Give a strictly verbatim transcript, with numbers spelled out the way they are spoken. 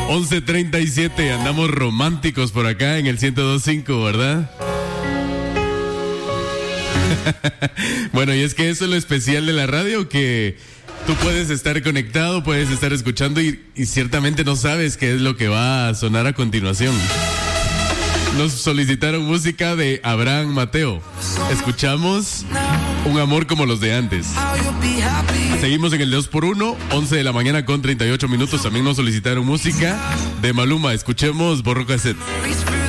once treinta y siete, andamos románticos por acá en el ciento dos punto cinco, ¿verdad? Bueno, y es que eso es lo especial de la radio, que tú puedes estar conectado, puedes estar escuchando y, y ciertamente no sabes qué es lo que va a sonar a continuación. Nos solicitaron música de Abraham Mateo. Escuchamos Un amor como los de antes. Seguimos en el dos por uno, once de la mañana con treinta y ocho minutos. También nos solicitaron música de Maluma. Escuchemos Borro Cassette.